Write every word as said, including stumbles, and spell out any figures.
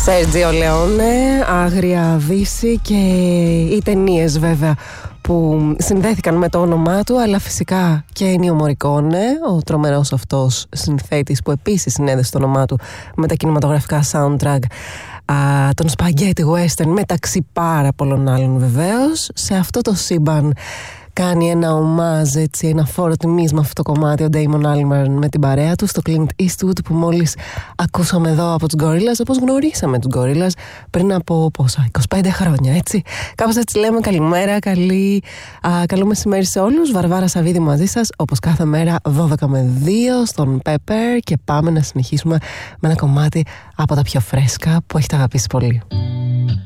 Σέρτζιο Λεόνε, Άγρια Δύση και οι ταινίες βέβαια που συνδέθηκαν με το όνομά του, αλλά φυσικά και Ennio Morricone, ο τρομερός αυτός συνθέτης που επίσης συνέδεσε το όνομά του με τα κινηματογραφικά soundtrack α, των Spaghetti Western, μεταξύ πάρα πολλών άλλων βεβαίως. Σε αυτό το σύμπαν κάνει ένα ομάζ, έτσι, ένα φόρο τιμής με αυτό το κομμάτι ο Damon Albarn με την παρέα του στο Clint Eastwood που μόλις ακούσαμε εδώ από τους Gorillaz, όπως γνωρίσαμε τους Gorillaz πριν από πόσα, είκοσι πέντε χρόνια, έτσι. Κάπως έτσι λέμε καλημέρα, καλή, α, καλό μεσημέρι σε όλους. Βαρβάρα Σαββίδη μαζί σας, όπως κάθε μέρα δώδεκα με δύο στον Pepper, και πάμε να συνεχίσουμε με ένα κομμάτι από τα πιο φρέσκα που έχετε αγαπήσει πολύ.